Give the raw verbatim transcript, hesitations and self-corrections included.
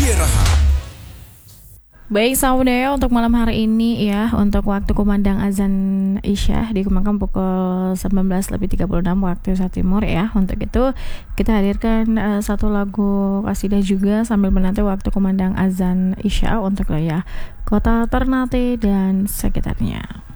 Baik saudara, untuk malam hari ini ya, untuk waktu kumandang azan Isya dikumandangkan pukul sembilan belas lebih tiga puluh enam waktu Indonesia Timur ya. Untuk itu kita hadirkan uh, satu lagu qasidah juga sambil menanti waktu kumandang azan Isya untuk ya Kota Ternate dan sekitarnya.